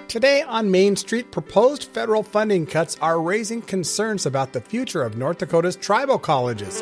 Today on Main Street, proposed federal funding cuts are raising concerns about the future of North Dakota's tribal colleges.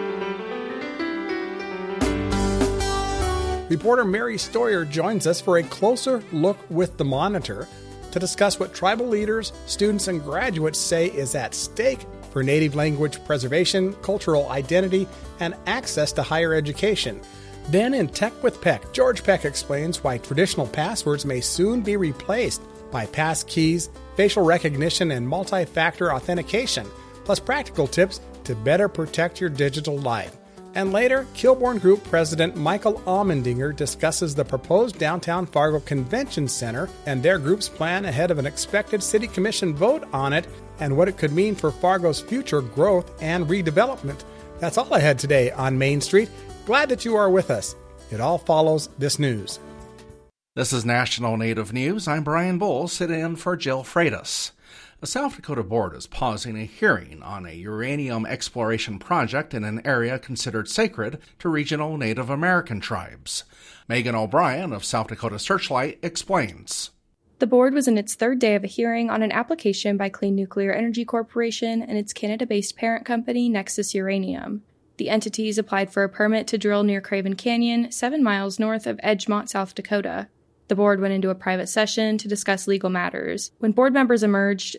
Reporter Mary Stoyer joins us for a closer look with the Monitor to discuss what tribal leaders, students, and graduates say is at stake for Native language preservation, cultural identity, and access to higher education. Then in Tech with Peck, George Peck explains why traditional passwords may soon be replaced by pass keys, facial recognition, and multi-factor authentication, plus practical tips to better protect your digital life. And later, Kilbourne Group President Michael Almendinger discusses the proposed downtown Fargo Convention Center and their group's plan ahead of an expected City Commission vote on it and what it could mean for Fargo's future growth and redevelopment. That's all ahead today on Main Street. Glad that you are with us. It all follows this news. This is National Native News. I'm Brian Bull, sitting in for Jill Freitas. The South Dakota Board is pausing a hearing on a uranium exploration project in an area considered sacred to regional Native American tribes. Megan O'Brien of South Dakota Searchlight explains. The board was in its third day of a hearing on an application by Clean Nuclear Energy Corporation and its Canada-based parent company, Nexus Uranium. The entities applied for a permit to drill near Craven Canyon, 7 miles north of Edgemont, South Dakota. The board went into a private session to discuss legal matters. When board members emerged,